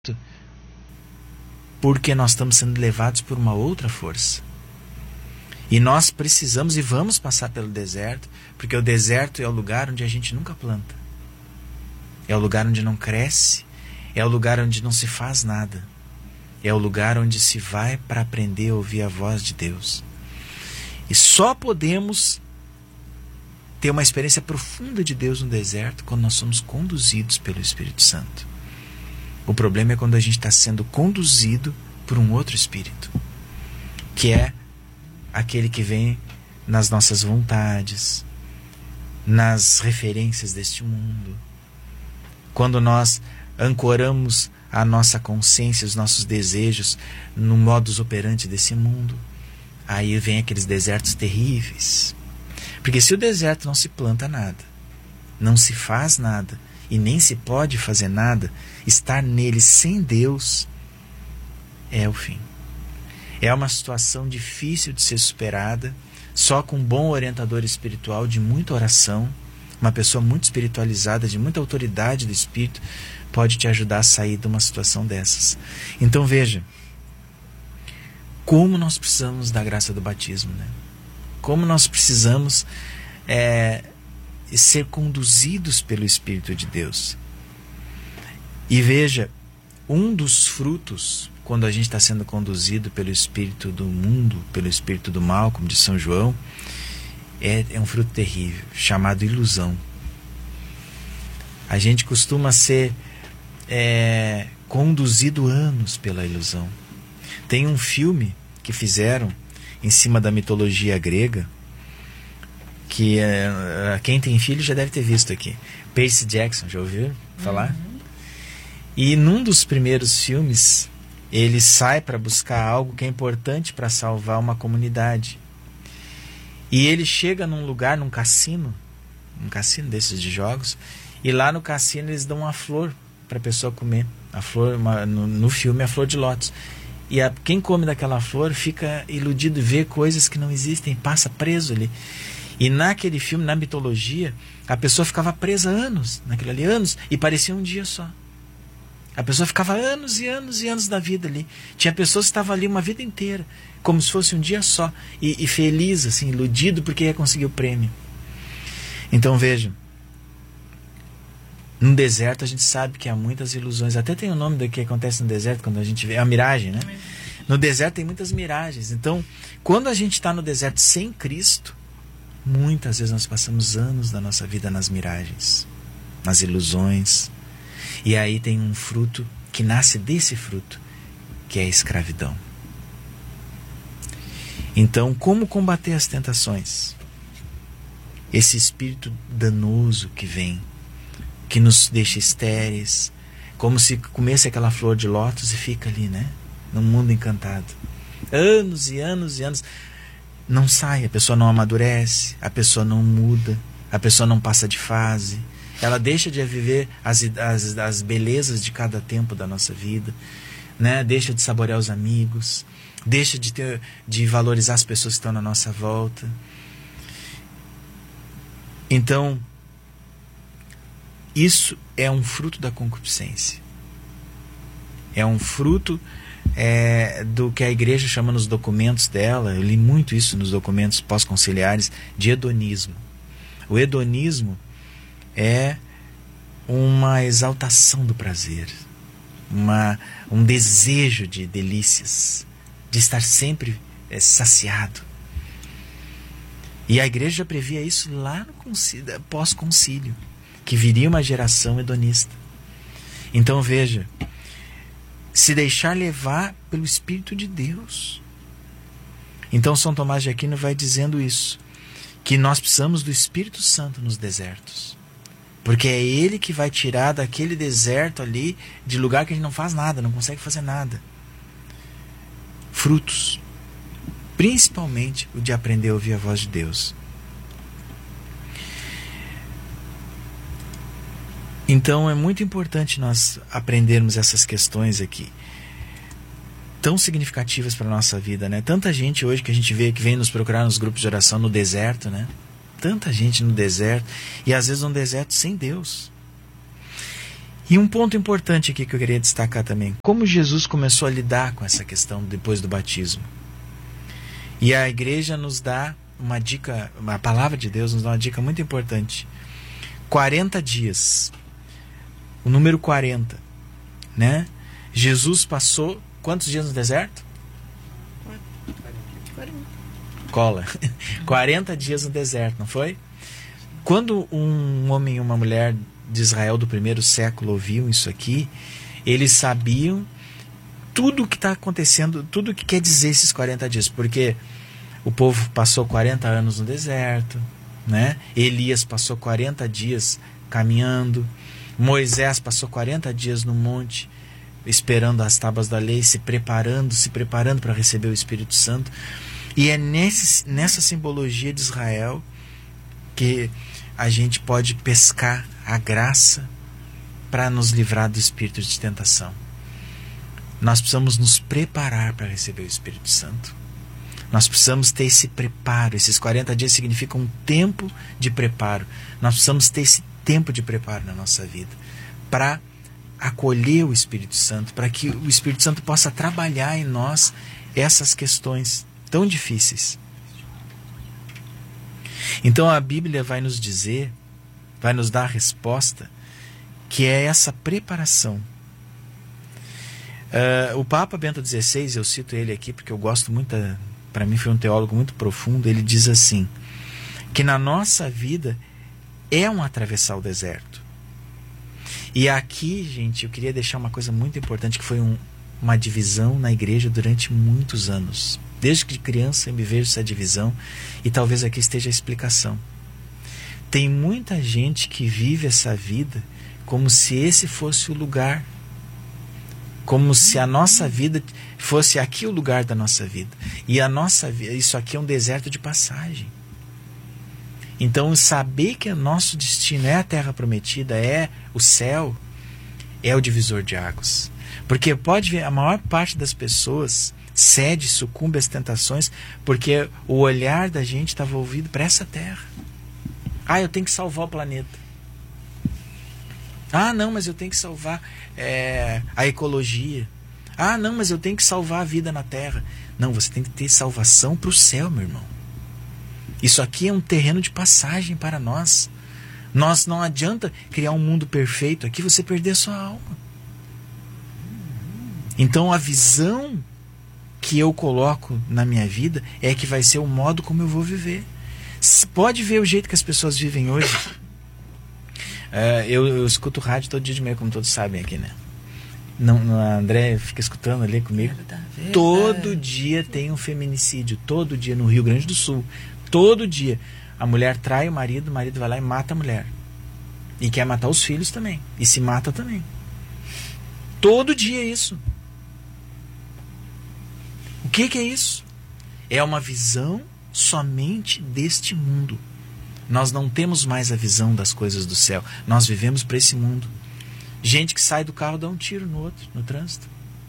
porque nós estamos sendo levados por uma outra força. E nós precisamos e vamos passar pelo deserto, porque o deserto é o lugar onde a gente nunca planta. É o lugar onde não cresce, é o lugar onde não se faz nada. É o lugar onde se vai para aprender a ouvir a voz de Deus. E só podemos ter uma experiência profunda de Deus no deserto quando nós somos conduzidos pelo Espírito Santo. O problema é quando a gente está sendo conduzido por um outro espírito, que é aquele que vem nas nossas vontades, nas referências deste mundo. Quando nós ancoramos a nossa consciência, os nossos desejos no modus operandi desse mundo, aí vem aqueles desertos terríveis. Porque se o deserto não se planta nada, não se faz nada e nem se pode fazer nada, estar nele sem Deus é o fim. É uma situação difícil de ser superada, só com um bom orientador espiritual, de muita oração, uma pessoa muito espiritualizada, de muita autoridade do Espírito, pode te ajudar a sair de uma situação dessas. Então veja, como nós precisamos da graça do batismo, né? Como nós precisamos ser conduzidos pelo Espírito de Deus. E veja, um dos frutos, quando a gente está sendo conduzido pelo espírito do mundo, pelo espírito do mal, como diz São João, é um fruto terrível, chamado ilusão. A gente costuma ser conduzido anos pela ilusão. Tem um filme que fizeram em cima da mitologia grega, que quem tem filho já deve ter visto aqui. Percy Jackson, já ouviu falar? Uhum. E num dos primeiros filmes, ele sai para buscar algo que é importante para salvar uma comunidade. E ele chega num lugar, num cassino desses de jogos, e lá no cassino eles dão uma flor para a pessoa comer. A flor, no filme, a flor de lótus. E quem come daquela flor fica iludido e vê coisas que não existem, passa preso ali. E naquele filme, na mitologia, a pessoa ficava presa anos, naquilo ali, anos, e parecia um dia só. A pessoa ficava anos e anos e anos da vida ali. Tinha pessoas que estavam ali uma vida inteira, como se fosse um dia só, e feliz, assim, iludido porque ia conseguir o prêmio. Então veja, no deserto a gente sabe que há muitas ilusões. Até tem o nome do que acontece no deserto quando a gente vê, a miragem, né? No deserto tem muitas miragens. Então, quando a gente está no deserto sem Cristo, muitas vezes nós passamos anos da nossa vida nas miragens, nas ilusões. E aí tem um fruto que nasce desse fruto, que é a escravidão. Então, como combater as tentações? Esse espírito danoso que vem, que nos deixa estéreis, como se comesse aquela flor de lótus e fica ali, né? Num mundo encantado. Anos e anos e anos. Não sai, a pessoa não amadurece, a pessoa não muda, a pessoa não passa de fase. Ela deixa de viver as belezas de cada tempo da nossa vida, né? Deixa de saborear os amigos, deixa de valorizar as pessoas que estão na nossa volta. Então, isso é um fruto da concupiscência. É um fruto do que a igreja chama nos documentos dela, eu li muito isso nos documentos pós-conciliares, de hedonismo. O hedonismo é uma exaltação do prazer, um desejo de delícias, de estar sempre saciado. E a igreja já previa isso lá no pós-concílio, que viria uma geração hedonista. Então veja, se deixar levar pelo Espírito de Deus. Então São Tomás de Aquino vai dizendo isso, que nós precisamos do Espírito Santo nos desertos, porque é Ele que vai tirar daquele deserto ali, de lugar que a gente não faz nada, não consegue fazer nada, frutos, principalmente o de aprender a ouvir a voz de Deus. Então é muito importante nós aprendermos essas questões aqui, tão significativas para a nossa vida, né? Tanta gente hoje que a gente vê que vem nos procurar nos grupos de oração no deserto, né? Tanta gente no deserto, e às vezes um deserto sem Deus. E um ponto importante aqui que eu queria destacar também, como Jesus começou a lidar com essa questão depois do batismo. E a igreja nos dá uma dica, a palavra de Deus nos dá uma dica muito importante. 40 dias, o número 40, né? Jesus passou quantos dias no deserto? 40. Cola. 40 dias no deserto, não foi? Quando um homem e uma mulher de Israel do primeiro século ouviam isso aqui, eles sabiam tudo o que está acontecendo, tudo o que quer dizer esses 40 dias, porque o povo passou 40 anos no deserto, né? Elias passou 40 dias caminhando, Moisés passou 40 dias no monte, esperando as tábuas da lei, se preparando para receber o Espírito Santo. E é nessa simbologia de Israel que a gente pode pescar a graça para nos livrar do espírito de tentação. Nós precisamos nos preparar para receber o Espírito Santo. Nós precisamos ter esse preparo. Esses 40 dias significam um tempo de preparo. Nós precisamos ter esse tempo de preparo na nossa vida para acolher o Espírito Santo, para que o Espírito Santo possa trabalhar em nós essas questões tão difíceis. Então a Bíblia vai nos dizer, vai nos dar a resposta, que é essa preparação. O Papa Bento XVI, eu cito ele aqui porque eu gosto muito, para mim foi um teólogo muito profundo, ele diz assim, que na nossa vida é um atravessar o deserto. E aqui, gente, eu queria deixar uma coisa muito importante, que foi uma divisão na igreja durante muitos anos. Desde que criança eu me vejo essa divisão, e talvez aqui esteja a explicação. Tem muita gente que vive essa vida como se esse fosse o lugar, como se a nossa vida fosse aqui o lugar da nossa vida. E a nossa vida, isso aqui é um deserto de passagem. Então saber que o nosso destino é a terra prometida, é o céu, é o divisor de águas. Porque pode ver, a maior parte das pessoas cede, sucumbe às tentações, porque o olhar da gente está volvido para essa terra. Eu tenho que salvar o planeta. Não, mas eu tenho que salvar a ecologia. Não, mas eu tenho que salvar a vida na terra. Não, você tem que ter salvação para o céu, meu irmão. Isso aqui é um terreno de passagem para nós. Não adianta criar um mundo perfeito aqui, você perder a sua alma. Então a visão que eu coloco na minha vida é que vai ser o modo como eu vou viver. Pode ver o jeito que as pessoas vivem hoje. Eu escuto rádio todo dia de manhã, como todos sabem aqui, né? A André fica escutando ali comigo. Todo dia tem um feminicídio, todo dia no Rio Grande do Sul. Todo dia. A mulher trai o marido vai lá e mata a mulher. E quer matar os filhos também. E se mata também. Todo dia é isso. O que é isso? É uma visão somente deste mundo. Nós não temos mais a visão das coisas do céu. Nós vivemos para esse mundo. Gente que sai do carro dá um tiro no outro, no trânsito.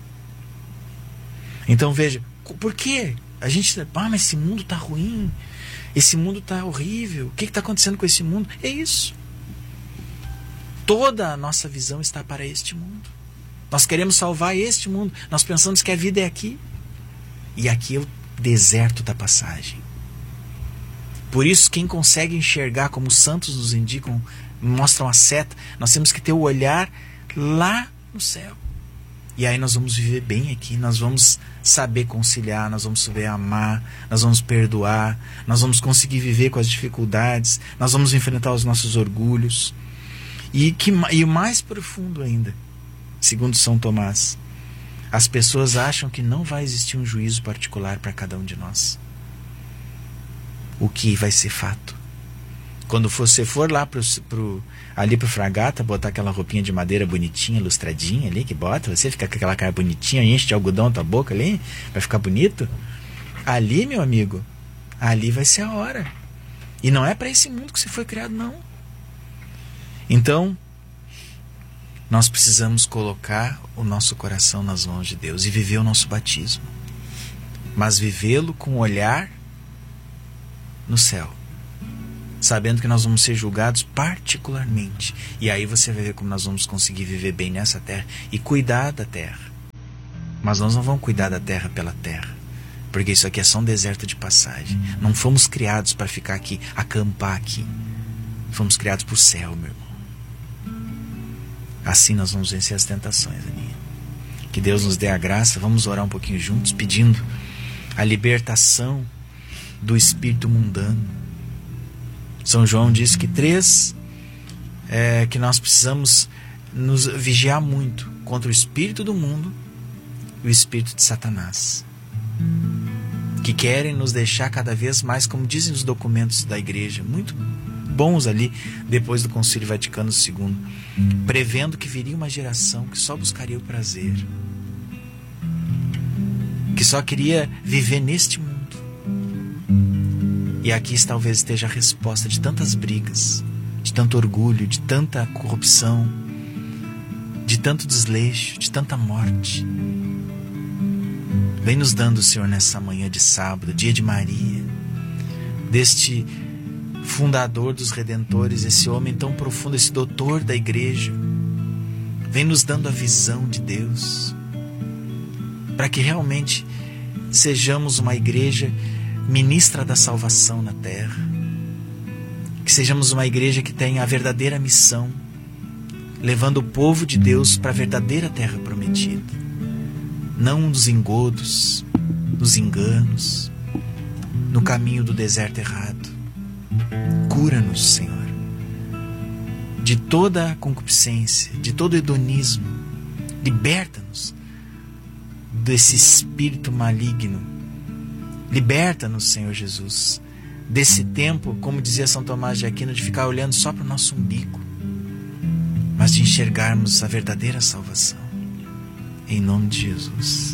Então veja, por quê? A gente, mas esse mundo está ruim. Esse mundo está horrível. O que está acontecendo com esse mundo? É isso. Toda a nossa visão está para este mundo. Nós queremos salvar este mundo. Nós pensamos que a vida é aqui. E aqui é o deserto da passagem. Por isso, quem consegue enxergar, como os santos nos indicam, mostram a seta, nós temos que ter o olhar lá no céu. E aí nós vamos viver bem aqui, nós vamos saber conciliar, nós vamos saber amar, nós vamos perdoar, nós vamos conseguir viver com as dificuldades, nós vamos enfrentar os nossos orgulhos. E o mais profundo ainda, segundo São Tomás, as pessoas acham que não vai existir um juízo particular para cada um de nós. O que vai ser fato. Quando você for lá ali pro Fragata, botar aquela roupinha de madeira bonitinha, lustradinha ali, que bota, você fica com aquela cara bonitinha, enche de algodão a tua boca ali, vai ficar bonito. Ali, meu amigo, ali vai ser a hora. E não é para esse mundo que você foi criado, não. Então, nós precisamos colocar o nosso coração nas mãos de Deus e viver o nosso batismo. Mas vivê-lo com o olhar no céu. sabendo que nós vamos ser julgados particularmente. E aí você vai ver como nós vamos conseguir viver bem nessa terra e cuidar da terra. Mas nós não vamos cuidar da terra pela terra, porque isso aqui é só um deserto de passagem. Não fomos criados para ficar aqui, acampar aqui. Fomos criados para o céu, meu irmão. Assim nós vamos vencer as tentações, Aninha. Que Deus nos dê a graça. Vamos orar um pouquinho juntos, pedindo a libertação do espírito mundano. São João diz que que nós precisamos nos vigiar muito contra o espírito do mundo e o espírito de Satanás, que querem nos deixar cada vez mais, como dizem os documentos da igreja, muito bons ali, depois do Concílio Vaticano II, prevendo que viria uma geração que só buscaria o prazer, que só queria viver neste mundo. E aqui talvez esteja a resposta de tantas brigas, de tanto orgulho, de tanta corrupção, de tanto desleixo, de tanta morte. Vem nos dando, Senhor, nessa manhã de sábado, dia de Maria, deste fundador dos redentores, esse homem tão profundo, esse doutor da igreja. Vem nos dando a visão de Deus, para que realmente sejamos uma igreja ministra da salvação na terra, que sejamos uma igreja que tenha a verdadeira missão, levando o povo de Deus para a verdadeira terra prometida, não nos engodos, nos enganos, no caminho do deserto errado. Cura-nos, Senhor, de toda a concupiscência, de todo o hedonismo. Liberta-nos desse espírito maligno. Liberta-nos, Senhor Jesus, desse tempo, como dizia São Tomás de Aquino, de ficar olhando só para o nosso umbigo, mas de enxergarmos a verdadeira salvação. Em nome de Jesus.